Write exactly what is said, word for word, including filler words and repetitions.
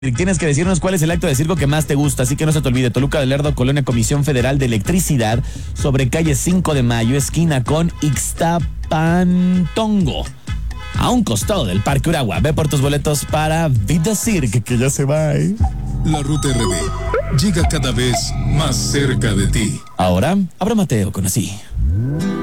Tienes que decirnos cuál es el acto de circo que más te gusta, así que no se te olvide. Toluca del Lerdo, Colonia Comisión Federal de Electricidad, sobre calle cinco de mayo, esquina con Ixtapantongo, a un costado del Parque Uragua. Ve por tus boletos para Vida Cirque, que ya se va, ¿eh? La Ruta R D llega cada vez más cerca de ti. Ahora, abra Mateo con así.